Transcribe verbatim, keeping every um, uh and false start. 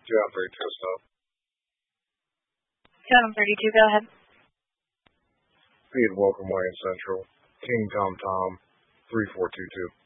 two out thirty-two, so. two out thirty-two, go ahead. Feed welcome Wayne Central. King Tom Tom, three four two two.